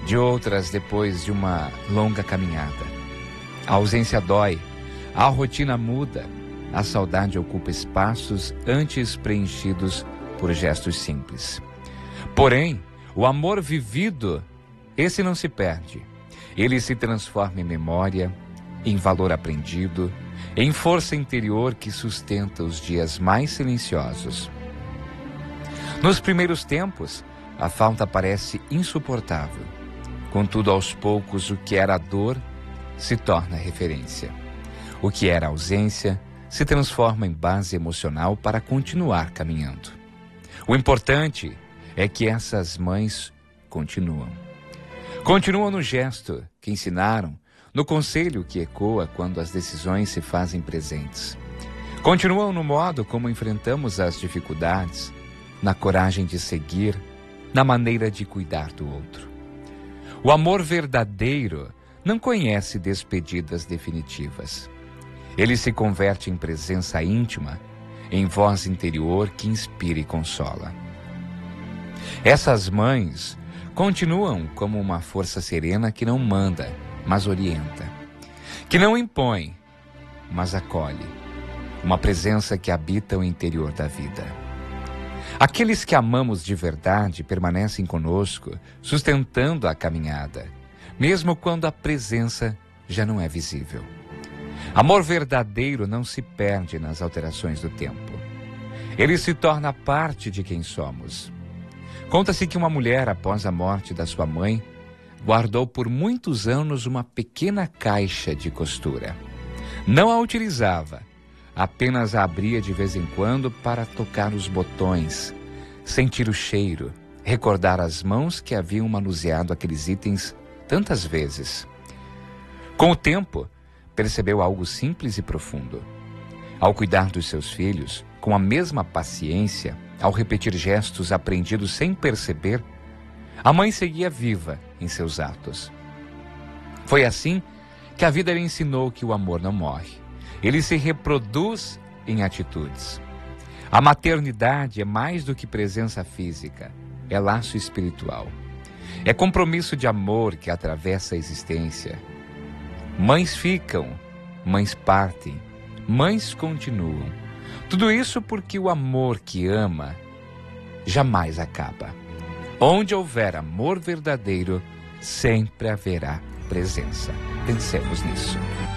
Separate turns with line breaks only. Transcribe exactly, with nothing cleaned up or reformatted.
de outras depois de uma longa caminhada. A ausência dói, a rotina muda, a saudade ocupa espaços antes preenchidos por gestos simples. Porém, o amor vivido, esse não se perde. Ele se transforma em memória, em valor aprendido, em força interior que sustenta os dias mais silenciosos. Nos primeiros tempos, a falta parece insuportável. Contudo, aos poucos, o que era dor se torna referência. O que era ausência se transforma em base emocional para continuar caminhando. O importante é que essas mães continuam. Continuam no gesto que ensinaram, no conselho que ecoa quando as decisões se fazem presentes. Continuam no modo como enfrentamos as dificuldades, na coragem de seguir, na maneira de cuidar do outro. O amor verdadeiro não conhece despedidas definitivas. Ele se converte em presença íntima, em voz interior que inspira e consola. Essas mães continuam como uma força serena que não manda, mas orienta. Que não impõe, mas acolhe. Uma presença que habita o interior da vida. Aqueles que amamos de verdade permanecem conosco, sustentando a caminhada, mesmo quando a presença já não é visível. Amor verdadeiro não se perde nas alterações do tempo. Ele se torna parte de quem somos. Conta-se que uma mulher, após a morte da sua mãe, guardou por muitos anos uma pequena caixa de costura. Não a utilizava, apenas a abria de vez em quando para tocar os botões, sentir o cheiro, recordar as mãos que haviam manuseado aqueles itens tantas vezes. Com o tempo, percebeu algo simples e profundo. Ao cuidar dos seus filhos, com a mesma paciência, ao repetir gestos aprendidos sem perceber, a mãe seguia viva em seus atos. Foi assim que a vida lhe ensinou que o amor não morre. Ele se reproduz em atitudes. A maternidade é mais do que presença física, é laço espiritual. É compromisso de amor que atravessa a existência. Mães ficam, mães partem, mães continuam. Tudo isso porque o amor que ama jamais acaba. Onde houver amor verdadeiro, sempre haverá presença. Pensemos nisso.